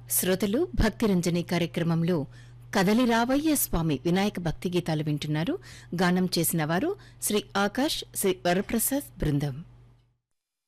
శ్రోతలు భక్తిరంజని కార్యక్రమంలో కదలి రావయ్య స్వామి వినాయక భక్తి గీతాలు వింటున్నారు. గానం చేసిన వారు శ్రీ ఆకాష్, శ్రీ వరప్రసాద్ బృందం.